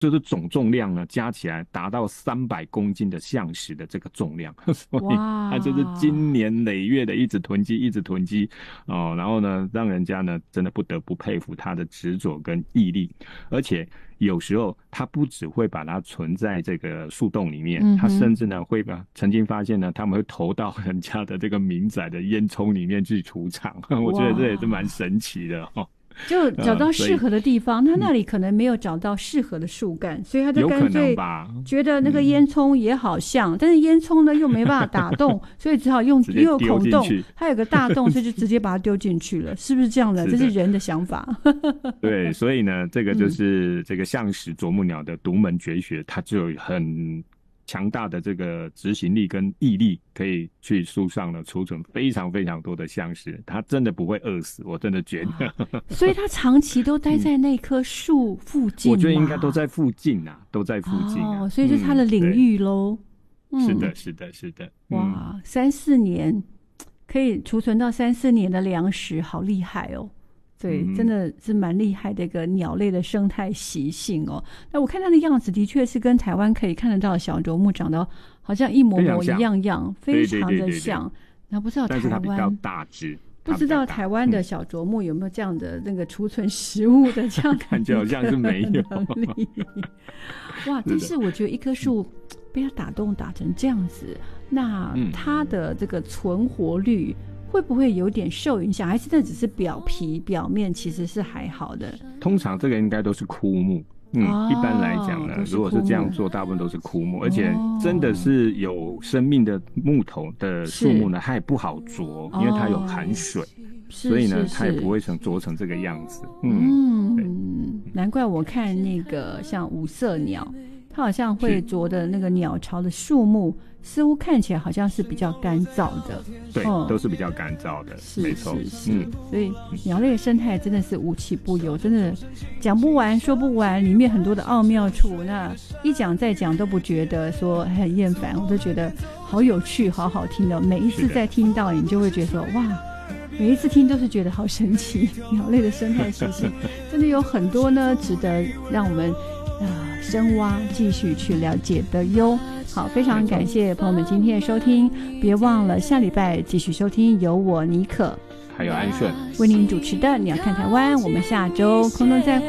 就是总重量呢加起来达到300公斤的橡实的这个重量，所以它就是经年累月的一直囤积，一直囤积哦，然后呢，让人家呢真的不得不佩服他的执着跟毅力，而且有时候他不只会把它存在这个树洞里面，他甚至呢会曾经发现呢，他们会投到人家的这个民宅的烟囱里面去储藏，我觉得这也是蛮神奇的哦。 就找到适合的地方，他那里可能没有找到适合的树干，所以他就干脆觉得那个烟囱也好像，但是烟囱呢又没办法打洞，所以只好用又有孔洞，它有个大洞，所以就直接把它丢进去了，是不是这样的？这是人的想法。 对，所以呢，这个就是这个橡实啄木鸟的独门绝学，它就有很强大的这个执行力跟毅力，可以去树上呢储存非常非常多的橡实，它真的不会饿死，我真的觉得。 所以它长期都待在那棵树附近， 我觉得应该都在附近啊，都在附近啊。 所以就是它的领域咯。 是的，是的，是的。 哇，3-4年可以储存到3-4年的粮食，好厉害哦。对，真的是蛮厉害的一个鸟类的生态习性哦。那我看它的样子，的确是跟台湾可以看得到的小啄木长得好像一模模一样样，非常的像。然后不知道台湾， 但是它比较大只。 不知道台湾的小啄木有没有这样的那个储存食物的这样的感觉好像是没有哇！但是我觉得一棵树被它打洞打成这样子，那它的这个存活率会不会有点受影响？还是这只是表皮表面其实是还好的？ 通常这个应该都是枯木。一般来讲呢，如果是这样做，大部分都是枯木，而且真的是有生命的木头的树木呢，它也不好啄，因为它有含水，所以呢，它也不会啄成这个样子。 难怪我看那个像五色鸟，它好像会啄的那个鸟巢的树木，似乎看起来好像是比较干燥的。 对，都是比较干燥的，没错。 所以鸟类的生态真的是无奇不有，真的讲不完说不完，里面很多的奥妙处，那一讲再讲都不觉得说很厌烦，我都觉得好有趣好好听的。每一次再听到你就会觉得说哇，每一次听都是觉得好神奇，鸟类的生态习性真的有很多呢值得让我们深挖继续去了解的哟。好，非常感谢朋友们今天的收听，别忘了下礼拜继续收听由我妮可还有安顺为您主持的鸟看台湾，我们下周空中再会。